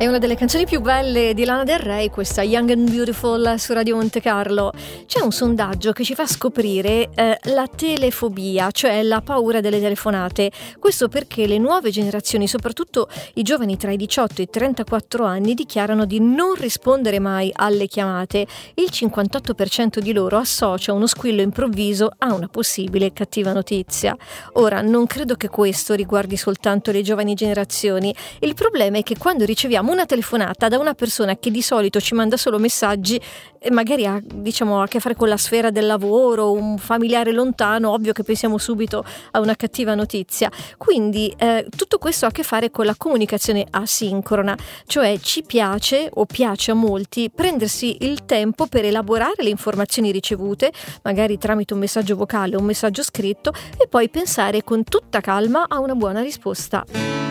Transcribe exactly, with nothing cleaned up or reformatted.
È una delle canzoni più belle di Lana Del Rey, questa Young and Beautiful su Radio Monte Carlo. C'è un sondaggio che ci fa scoprire eh, la telefobia, cioè la paura delle telefonate. Questo perché le nuove generazioni, soprattutto i giovani tra i diciotto e i trentaquattro anni, dichiarano di non rispondere mai alle chiamate. Il cinquantotto per cento di loro associa uno squillo improvviso a una possibile cattiva notizia. Ora, non credo che questo riguardi soltanto le giovani generazioni. Il problema è che quando riceviamo una telefonata da una persona che di solito ci manda solo messaggi e magari ha, diciamo, a che fare con la sfera del lavoro, un familiare lontano, ovvio che pensiamo subito a una cattiva notizia. Quindi eh, tutto questo ha a che fare con la comunicazione asincrona, cioè ci piace o piace a molti prendersi il tempo per elaborare le informazioni ricevute, magari tramite un messaggio vocale o un messaggio scritto, e poi pensare con tutta calma a una buona risposta.